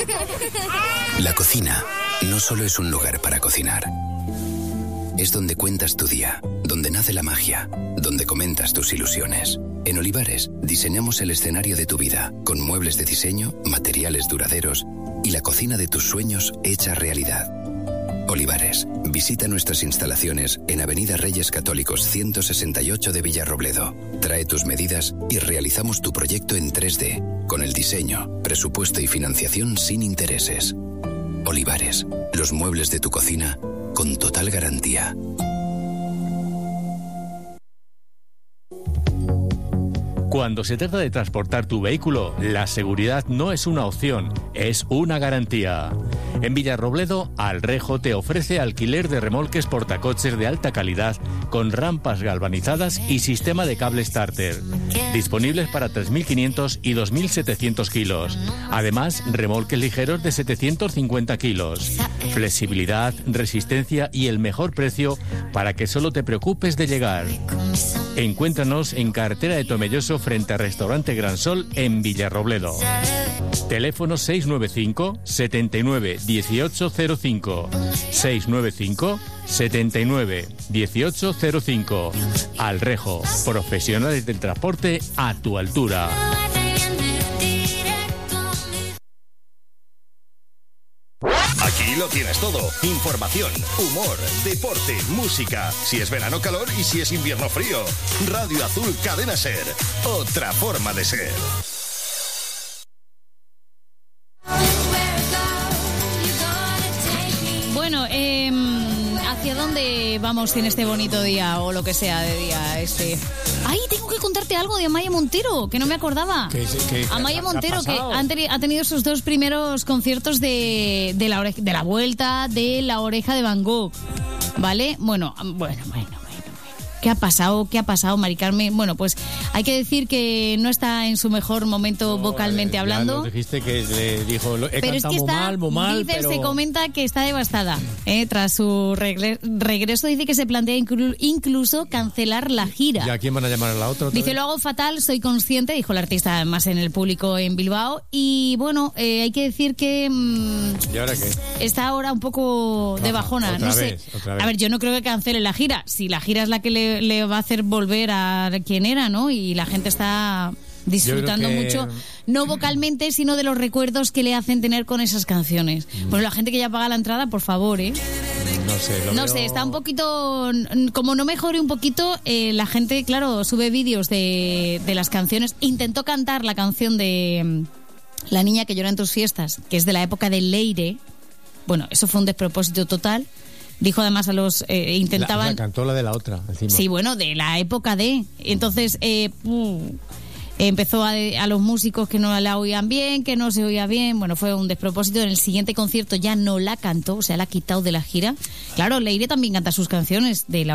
La cocina no solo es un lugar para cocinar. Es donde cuentas tu día, donde nace la magia, donde comentas tus ilusiones. En Olivares diseñamos el escenario de tu vida, con muebles de diseño, materiales duraderos y la cocina de tus sueños hecha realidad. Olivares, visita nuestras instalaciones en Avenida Reyes Católicos 168 de Villarrobledo. Trae tus medidas y realizamos tu proyecto en 3D, con el diseño, presupuesto y financiación sin intereses. Olivares, los muebles de tu cocina con total garantía. Cuando se trata de transportar tu vehículo, la seguridad no es una opción, es una garantía. En Villarrobledo, Alrejo te ofrece alquiler de remolques portacoches de alta calidad con rampas galvanizadas y sistema de cable starter. Disponibles para 3.500 y 2.700 kilos. Además, remolques ligeros de 750 kilos. Flexibilidad, resistencia y el mejor precio para que solo te preocupes de llegar. Encuéntranos en Carretera de Tomelloso frente al Restaurante Gran Sol en Villarrobledo. Teléfono 695 79 1805. 695 79 1805. Alrejo, profesionales del transporte a tu altura. Aquí lo tienes todo. Información, humor, deporte, música. Si es verano, calor, y si es invierno, frío. Radio Azul Cadena Ser. Otra forma de ser. Bueno, ¿hacia dónde vamos en este bonito día o lo que sea de día este? ¡Ay, tengo que contarte algo de Amaya Montero, que no me acordaba! Amaya Montero, que ha tenido sus dos primeros conciertos de la vuelta de La Oreja de Van Gogh, ¿vale? Bueno. ¿Qué ha pasado, Mari Carmen? Bueno, pues hay que decir que no está en su mejor momento vocalmente hablando. Ya lo dijiste que le dijo, he pero cantado es que muy mal, pero... Se comenta que está devastada. Tras su regreso dice que se plantea incluso cancelar la gira. ¿Y a quién van a llamar a la otra? Dice, lo hago fatal, soy consciente, dijo la artista además en el público en Bilbao. Y bueno, hay que decir que... ¿Y ahora qué? Está ahora un poco de bajona. Otra vez. A ver, yo no creo que cancele la gira. Si la gira es la que le va a hacer volver a quien era, ¿no? Y la gente está disfrutando mucho, no vocalmente, sino de los recuerdos que le hacen tener con esas canciones. Pues la gente que ya paga la entrada, por favor, No sé, está un poquito... Como no mejore un poquito, la gente, claro, sube vídeos de las canciones. Intentó cantar la canción de La niña que llora en tus fiestas, que es de la época de Leire. Bueno, eso fue un despropósito total. Dijo además a los... intentaban... cantó la de la otra, encima. Sí, bueno, de la época de... Entonces, empezó a los músicos que no la oían bien, que no se oía bien. Bueno, fue un despropósito. En el siguiente concierto ya no la cantó, o sea, la ha quitado de la gira. Claro, Leire también canta sus canciones de la